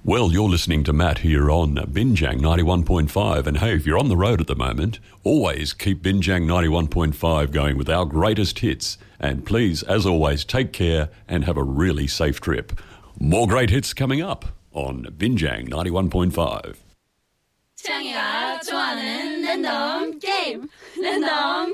Well, you're listening to Matt here on Binjang 91.5. And hey, if you're on the road at the moment, always keep Binjang 91.5 going with our greatest hits. And please, as always, take care and have a really safe trip. More great hits coming up on Binjang 91.5. 창이가 좋아하는 랜덤 게임 랜덤